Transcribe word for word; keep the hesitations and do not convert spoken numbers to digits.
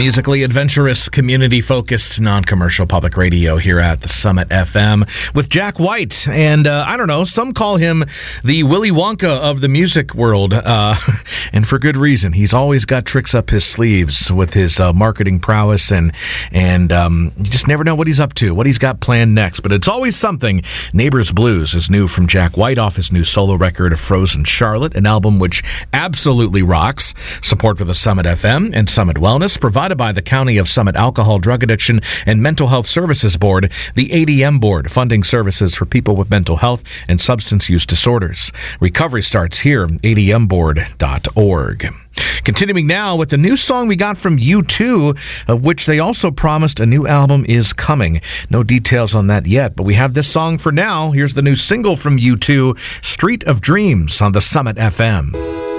Musically adventurous, community-focused, non-commercial public radio here at the Summit F M with Jack White. And uh, I don't know, some call him the Willy Wonka of the music world, uh, and for good reason. He's always got tricks up his sleeves with his uh, marketing prowess, and and um, you just never know what he's up to, what he's got planned next. But it's always something. Neighbors Blues is new from Jack White off his new solo record, Frozen Charlotte, an album which absolutely rocks. Support for the Summit F M and Summit Wellness provided by the County of Summit Alcohol, Drug Addiction, and Mental Health Services Board, the A D M Board, funding services for people with mental health and substance use disorders. Recovery starts here, A D M board dot org. Continuing now with the new song we got from U two, of which they also promised a new album is coming. No details on that yet, but we have this song for now. Here's the new single from U two, Street of Dreams, on the Summit F M.